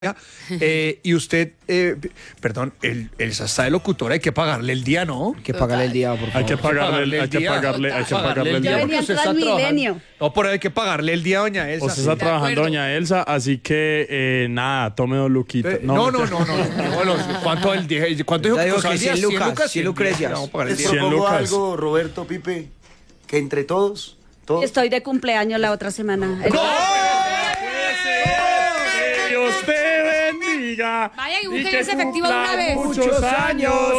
Y usted, perdón, Elsa está de locutora, hay que pagarle el día, ¿no? Hay que pagarle el día, por favor. Hay que pagarle el día. día. Porque usted está trabajando. No, pero hay que pagarle el día, doña Elsa. Usted está trabajando, doña Elsa, así que nada, tome 2 luquitas. No. ¿Cuánto dijo Ya que dijo costaba que el día? 100 lucas, 100 Lucrecias. Vamos a pagar el Les día. Lucas. propongo algo, Roberto, Pipe, que entre todos. Estoy de cumpleaños la otra semana. Que Dios te bendiga. Vaya y busquen que ese efectivo de una cumpla vez. muchos años.